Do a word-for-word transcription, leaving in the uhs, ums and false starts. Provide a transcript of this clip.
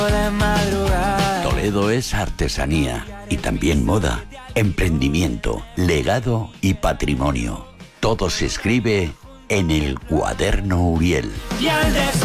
Toledo es artesanía y también moda, emprendimiento, legado y patrimonio. Todo se escribe en el Cuaderno Uriel.